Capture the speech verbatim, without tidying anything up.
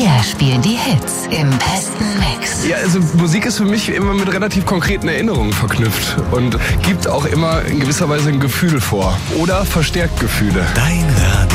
Wir spielen die Hits im besten Mix. Ja, also Musik ist für mich immer mit relativ konkreten Erinnerungen verknüpft und gibt auch immer in gewisser Weise ein Gefühl vor oder verstärkt Gefühle. Dein Radio.